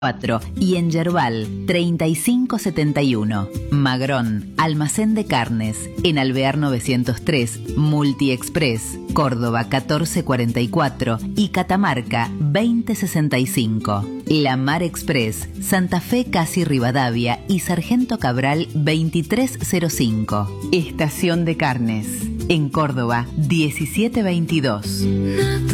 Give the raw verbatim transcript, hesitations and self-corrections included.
y en Yerbal treinta y cinco setenta y uno. Magrón, almacén de carnes, en Alvear novecientos tres, Multiexpress, Córdoba catorce cuarenta y cuatro y Catamarca veinte sesenta y cinco. La Mar Express, Santa Fe Casi Rivadavia y Sargento Cabral veintitrés cero cinco. Estación de Carnes, en Córdoba diecisiete veintidós.